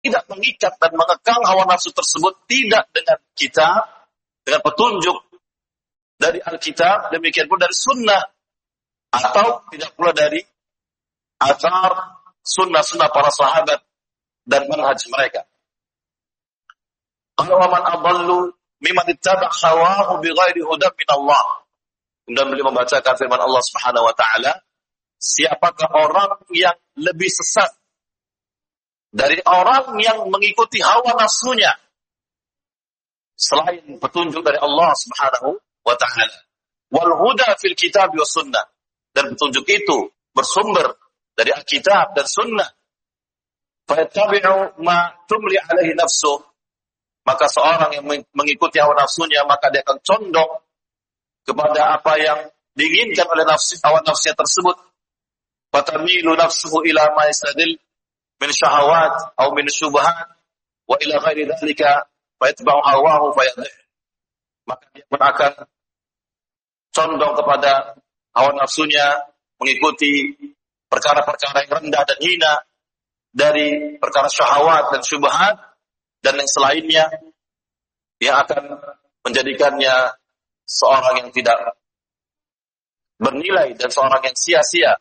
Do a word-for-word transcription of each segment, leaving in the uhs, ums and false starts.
tidak mengikat dan mengekang hawa nafsu tersebut, tidak dengan kitab, dengan petunjuk dari Alkitab, demikian pun dari sunnah, atau tidak pula dari athar sunnah-sunnah para sahabat dan manhaj mereka. Qala wa man adallu mimman ittaba'a hawahu bighairi hudan min Allah. Kemudian beliau membacakan firman Allah Subhanahu wa taala, siapakah orang yang lebih sesat dari orang yang mengikuti hawa nafsunya selain petunjuk dari Allah Subhanahu wa taala. Wal huda fil kitab was sunnah, dan petunjuk itu bersumber dari Alkitab dan sunnah. Fa yattabi'u ma tumli alaihi nafsu, maka seorang yang mengikuti hawa nafsunya maka dia akan condong kepada apa yang diinginkan oleh nafsu, hawa nafsunya tersebut. Fatamilu nafsuhu ila ma yastadil min syahawat atau min syubhat wa ila ghairi dzalika fa yatba'u hawahu fa yadhih. Maka dia pun akan condong kepada hawa nafsunya, mengikuti perkara-perkara yang rendah dan hina dari perkara syahwat dan syubhat dan yang selainnya, yang akan menjadikannya seorang yang tidak bernilai dan seorang yang sia-sia.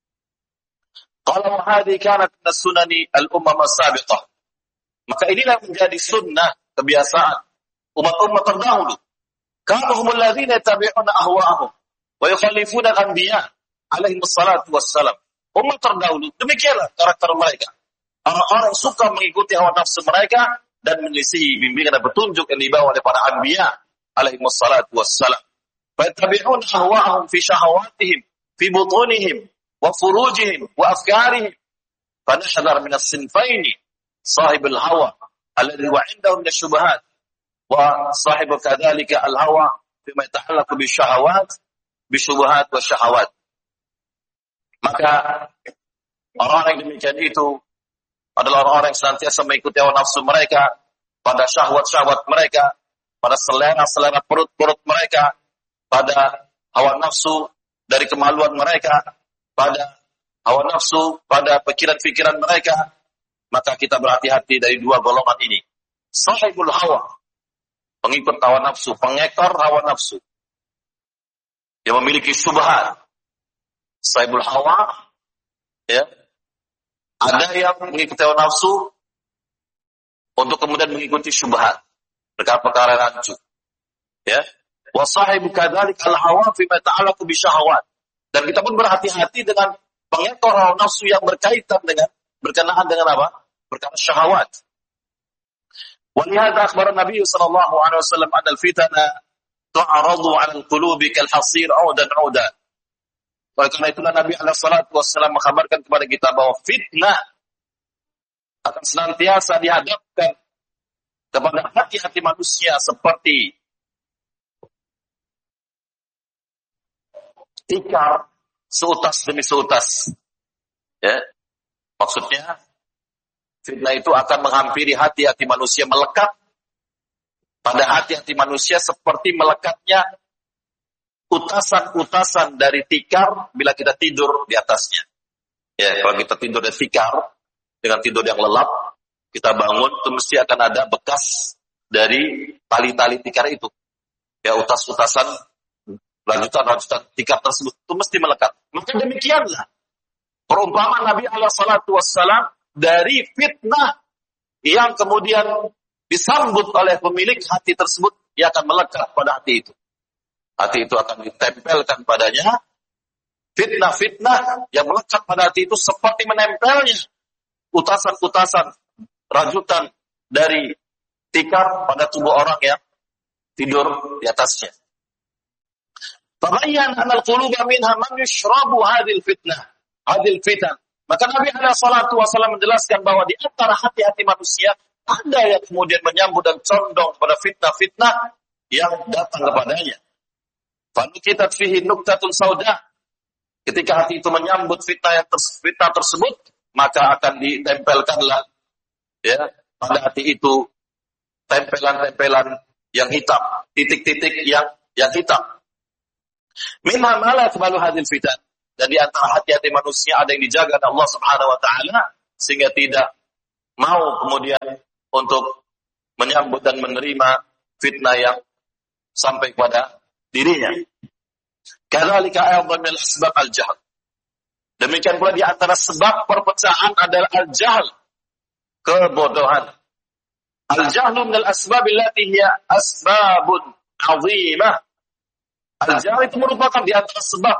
Qala hadhihi kanat as-sunani al-ummah as-sabiqah. Maka inilah menjadi sunnah, kebiasaan umat-umat terdahulu. Kanu humul ladzina yattabi'una ahwa'ahum wa yukhalifuna al-anbiya alaihi wassalatu wassalam. Umat terdahulu demikianlah karakter mereka. Orang-orang suka mengikuti hawa nafsu mereka dan menyelisihi bimbingan dan petunjuk yang dibawa oleh para anbiya alaihi wassalatu wassalam. Fa yattabi'una ahwa'ahum fi syahawatihim fi butunihim wa furujihim wa afkarihim. Fa nahdhar min as-sinfaini sahibul hawa alladhi wa 'indahu min asy-syubhat wa sahibu kadzalika al-hawa fima yata'allaqu bisyahawat bisyubhat wa syahawat. Maka orang-orang yang demikian itu adalah orang-orang yang senantiasa mengikuti hawa nafsu mereka pada syahwat-syahwat mereka, pada selera-selera perut-perut mereka, pada hawa nafsu dari kemaluan mereka, pada hawa nafsu pada pikiran-pikiran mereka. Maka kita berhati-hati dari dua golongan ini. Sahibul hawa, pengikut hawa nafsu, pengekor hawa nafsu, yang memiliki syubhat. Sahibul hawa, ya, ada yang mengikuti hawa nafsu untuk kemudian mengikuti syubhat, perkara-perkara rancu, ya. Wa sahibu kadzalik al-hawa fi ma ta'allaqu bi syahawat. Dan kita pun berhati-hati dengan pengekor hawa nafsu yang berkaitan dengan berkenaan dengan apa? Perkara syahwat. Wa lihadza akhbara Nabi sallallahu alaihi wasallam anna al-fitana tu'aradu 'ala al-qulubi kal-hasir 'audan 'audan. Oleh karena itulah Nabi alaihi salatu wasallam mengkabarkan kepada kita bahwa fitnah akan senantiasa dihadapkan kepada hati-hati manusia seperti tikar seutas demi seutas. Ya. Maksudnya fitnah itu akan menghampiri hati-hati manusia, melekat pada hati-hati manusia seperti melekatnya utasan-utasan dari tikar bila kita tidur di atasnya. Ya, kalau kita tidur di tikar dengan tidur yang lelap, kita bangun itu mesti akan ada bekas dari tali-tali tikar itu. Ya, utas-utasan lanjutan-lanjutan tikar tersebut itu mesti melekat. Maka demikianlah perumpamaan Nabi alaihi salatu wassalam dari fitnah yang kemudian disambut oleh pemilik hati tersebut, ia akan melekat pada hati itu. Hati itu akan ditempelkan padanya fitnah-fitnah yang melekat pada hati itu seperti menempelnya utasan-utasan rajutan dari tikar pada tubuh orang yang tidur di atasnya. Tabayyan anal quluba minha man yushrabu hadhil fitnah, hadhil fitan. Maka Nabi alaihi salatu wasallam menjelaskan bahwa di antara hati-hati manusia ada yang kemudian menyambut dan condong pada fitnah-fitnah yang datang kepadanya. Fanukitat fihi nuktatun sauda. Ketika hati itu menyambut fitnah yang ters- fitnah tersebut, maka akan ditempelkanlah ya pada hati itu tempelan-tempelan yang hitam, titik-titik yang yang hitam. Minha ma la taqbalu hadhil fitan. Dan di antara hati-hati manusia ada yang dijaga oleh Allah Subhanahu wa taala sehingga tidak mau kemudian untuk menyambut dan menerima fitnah yang sampai pada dirinya. Kadzalika aydan min asbab al-jahl. Demikian pula di antara sebab perpecahan adalah al-jahl, kebodohan. Al-jahlu min al-asbab allati hiya asbabun 'azimah. Al-jahl itu merupakan di antara sebab.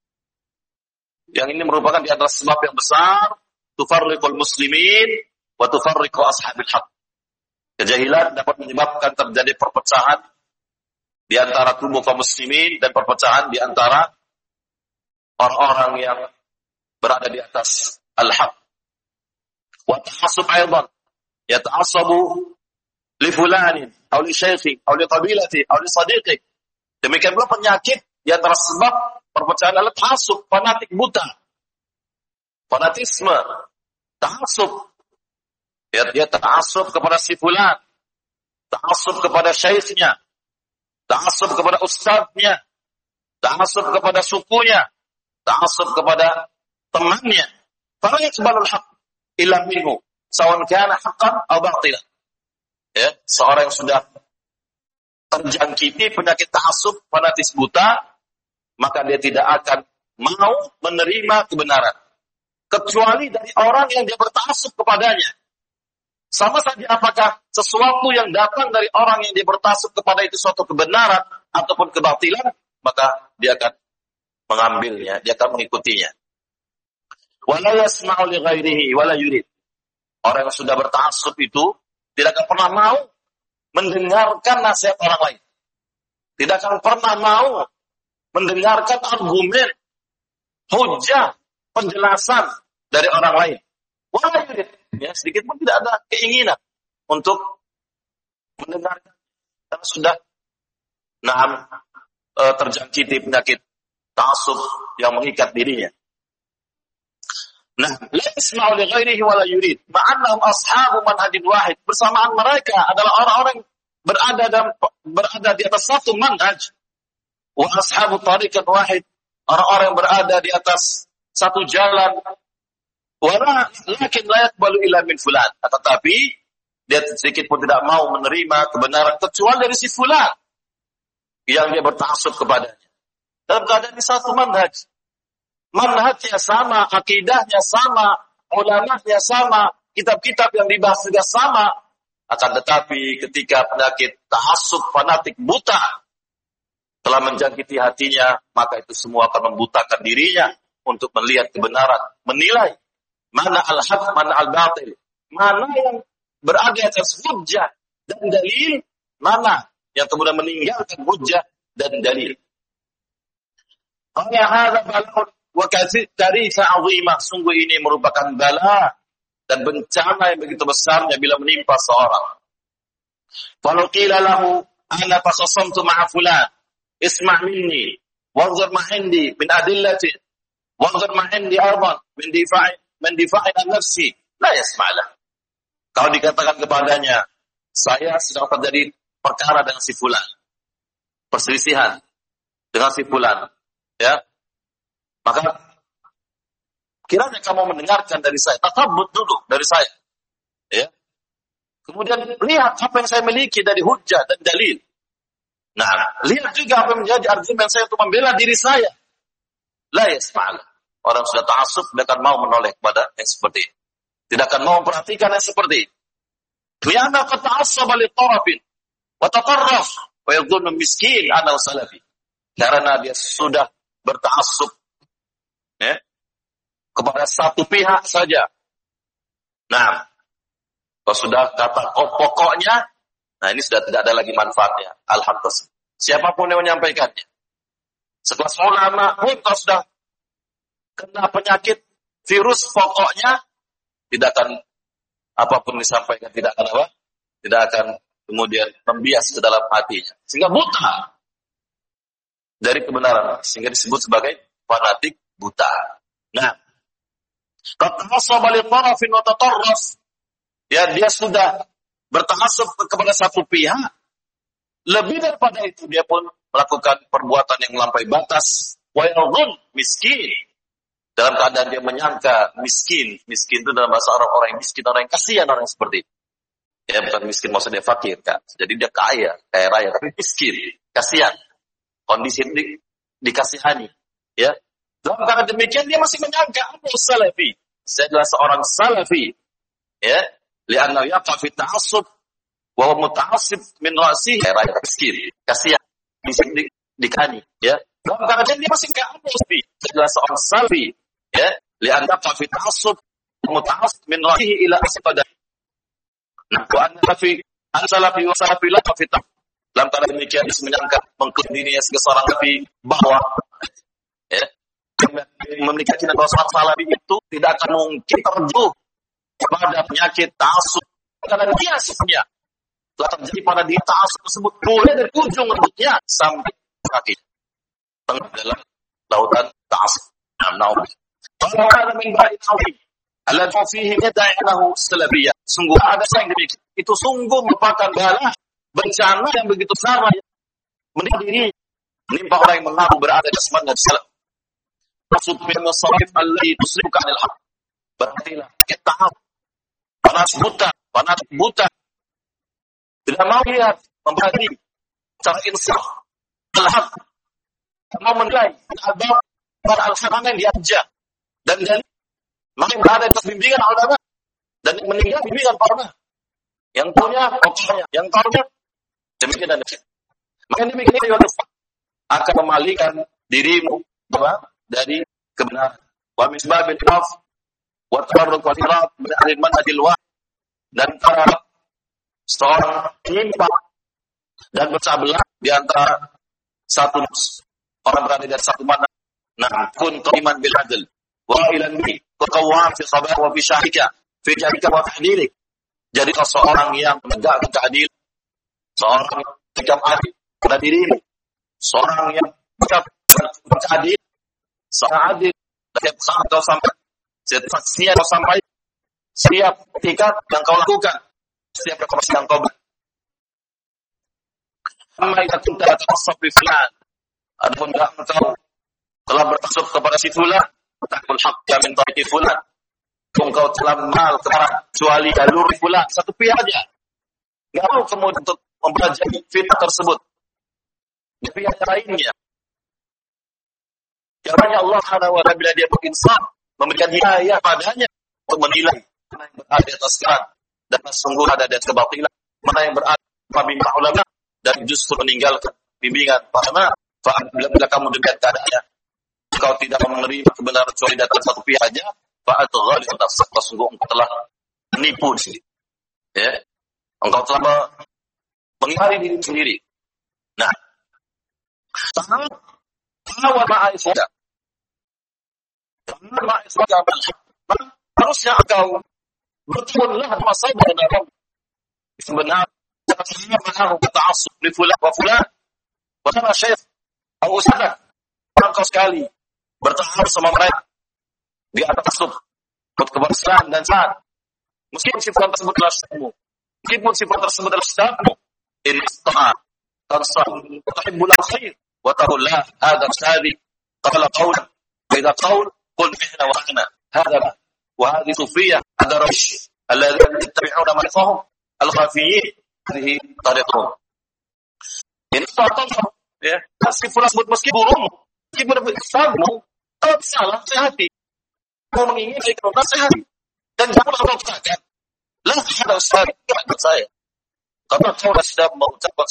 Yang ini merupakan di antara sebab yang besar, tufarriqul muslimin wa tufarriqu ashabil haq. Kejahilan dapat menyebabkan terjadi perpecahan di antara tubuh kaum muslimin dan perpecahan di antara orang-orang yang berada di atas al-haq. Wa ta'assub aidan, yata'assabu li fulanin aw li syaikhi aw li qabilati aw li sadiqi. Demikian pula penyakit di antara sebab perpecahan adalah ta'assub, fanatik buta. Fanatisme, ta'assub. Ya, dia ta'assub kepada si fulan, ta'assub kepada syekhnya, ta'assub kepada ustadznya, ta'assub kepada sukunya, ta'assub kepada temannya. Fala yaqbalul haqq illa minhu, sawan kana haqqan aw batilan. Ya, seorang yang sudah terjangkiti penyakit ta'assub, fanatis buta, maka dia tidak akan mau menerima kebenaran kecuali dari orang yang dia berta'assub kepadanya. Sama saja apakah sesuatu yang datang dari orang yang dia berta'assub kepada itu suatu kebenaran ataupun kebatilan, maka dia akan mengambilnya, dia akan mengikutinya. Wala yasma'u li ghairihi wala yurid. Orang yang sudah berta'assub itu tidak akan pernah mau mendengarkan nasihat orang lain. Tidak akan pernah mau mendengarkan argumen, hujah, penjelasan dari orang lain. Wala yurid. Ya, sedikit pun tidak ada keinginan untuk mendengarkan karena sudah nah, e, terjangkiti penyakit ta'assub yang mengikat dirinya. Nah, la yasma'u li ghairihi wa la yurid, ma'annahum ashabu manhajin wahid. Bersamaan mereka adalah orang-orang berada dalam berada di atas satu manhaj. Wa ashabu tariqan wahid, orang-orang yang berada di atas satu jalan. Wala lakin la yaqbalu illa min fulan. Tetapi dia sedikit pun tidak mau menerima kebenaran kecuali dari si fulan yang dia berta'assub kepadanya. Dalam keadaan di satu manhaj. Manhajnya sama, akidahnya sama, ulamanya sama, kitab-kitab yang dibahas juga sama. Akan tetapi ketika penyakit ta'assub fanatik buta telah menjangkiti hatinya, maka itu semua akan membutakan dirinya untuk melihat kebenaran, menilai mana al-haq, mana al-batil, mana yang berada atas hujjah dan dalil, mana yang kemudian meninggalkan hujjah dan dalil. Qala hadza bala'un wa katsirisa 'azimah. Sungguh ini merupakan bala dan bencana yang begitu besarnya bila menimpa seorang. Falau qila lahu ana tasasamtu ma'a fulan isma' minni wanzur ma 'indi min adillati wanzur ma 'indi arban min difa'i mendifa'in an-nafsi, la yasma'lah. Kalau dikatakan kepadanya, saya sedang terjadi perkara dengan si fulan, perselisihan dengan si fulan, ya, maka kiranya kamu mendengarkan dari saya, tatabbut dulu dari saya, ya. Kemudian lihat apa yang saya miliki dari hujjah dan dalil. Nah, lihat juga apa yang menjadi argumen saya untuk membela diri saya. La yasma'lah. Orang sudah ta'assub tidak akan mau menoleh kepada yang seperti ini. Tidak akan mau memperhatikan yang seperti ini. Lianna qad ta'assaba li tarafin wa tatarraf wa yadhunnu miskin annahu salafi. Karena dia sudah berta'assub ya, kepada satu pihak saja. Nah, kalau sudah kata oh, pokoknya, nah ini sudah tidak ada lagi manfaatnya. Alhamdulillah. Siapapun yang menyampaikannya. Sekelas ulama pun kalau sudah kena penyakit virus pokoknya tidak akan apapun disampaikan tidak akan apa? Tidak akan kemudian membias ke dalam hatinya. Sehingga buta dari kebenaran. Sehingga disebut sebagai fanatik buta. Nah, ya dia sudah berta'assub kepada satu pihak. Lebih daripada itu dia pun melakukan perbuatan yang melampaui batas. Wa yadhun miskin. dalam keadaan dia menyangka miskin. Miskin itu dalam bahasa Arab orang yang miskin, orang yang kasihan, orang yang seperti itu. Ya, bukan miskin maksudnya fakir, kan. Jadi dia kaya, kaya raya, tapi miskin, kasihan. Kondisi di, dikasihani. Ya. Dalam keadaan demikian dia masih menyangka aku salafi. Saya adalah seorang salafi. Ya. Li'annahu yaqa fi ta'assub wa huwa muta'assib min ra'sihi, kaya raya, miskin, kasihan. Di di, dikani, ya. Dalam keadaan dia masih kaya aku salafi. Saya adalah seorang salafi. Ya, lian yaqa fi ta'assub muta'assib min ra'sihi ila asfada. Nah, wa anna fi an-salafi wa salafi la fi ta'. Dalam keadaan demikian dia menyangka mengklaim dirinya sebagai seorang salafi bahwa ya, memiliki bahwa seorang salafi itu tidak akan mungkin terjatuh kepada penyakit ta'assub karena dia sebenarnya telah terjadi pada diri ta'assub tersebut mulai dari ujung rambutnya sampai kaki tengah dalam lautan ta'assub. Nah, kalau ada min ba'id azim alladhi fihi yada'inahu salafiyah, sungguh ada yang demikian itu sungguh merupakan bala bencana yang begitu besar menimpa diri, menimpa orang yang mengaku berada di semangat salaf. Maksud bil musarrif alladhi tusrifuka anil haq, berartilah kita panas buta, panas buta, tidak mau lihat, membagi secara insaf al-haq, mau menilai al-haq pada al-haq yang diajak. Dan dan makin berada di atas bimbingan ulama dan meninggal bimbingan para ulama yang punya pokoknya, yang tahunya demikian dan demikian. Maka demikian itu akan memalingkan dirimu apa? Dari kebenaran. Wa misbabil khaf wa tabarruk wa tirab min ahli manhajil wa dan para seorang penyimpan dan bercah belah di antara satu orang berada di satu mana. Nah, kun qiman bil adl wa ilan bi qawwam fi sabah wa fi syahika fi jahika wa tahdilik. Jadi seorang yang menegakkan keadilan, seorang yang adil pada dirimu, seorang yang bersikap adil, seorang adil setiap saat kau sampai, setiap saksinya kau sampai, setiap ketika yang kau lakukan, setiap rekomendasi yang kau beri. Amma idza kunta tatawassaf bi fulan, adapun engkau telah bertasuk kepada si fulan, takul haqqa min tariqi fulan, engkau telah mal kepada kecuali jalur fulan, satu pihak aja. Enggak mau kemudian untuk mempelajari fitnah tersebut di pihak lainnya. Caranya Allah Subhanahu wa taala bila dia berinsaf, memberikan hidayah padanya untuk menilai mana yang berada di atas kebenaran dan sungguh ada di atas kebatilan, mana yang berada pada bimbingan ulama dan justru meninggalkan bimbingan para ulama. Bila, bila kamu dekat keadaannya, kau tidak menerima kebenaran kecuali datang satu pihak saja, fa'atghal nafsak, sungguh engkau telah menipu sendiri. Ya, engkau telah mengingkari diri sendiri. Nah, ta'awad ma'aiswadah. Harusnya engkau bertemanlah sama sahabat dan sebenarnya kata ta'assub li fulan wa fulan wa sama syekh atau ustaz engkau sekali bertahan sama mereka di atas sub kebersihan dan saat meskipun sifat tersebut adalah sifatmu, meskipun sifat tersebut adalah sifatmu, in ista'a tansah wa tuhibbul khair wa taqullah hadha sadi qala qawlan idza qawl qul fihna wa ahna hadha wa hadhi sufiyah hadha rash alladhina yattabi'una ma yafahum al-khafiyyin hadhihi tariqahum. In ista'a ya, sifat tersebut meski burung, meskipun bersamamu, kalau salah sehati, mau menginginkan kalau sehati, dan jangan pernah katakan, lah ada ustaz, tidak saya, karena kau sudah mengucapkan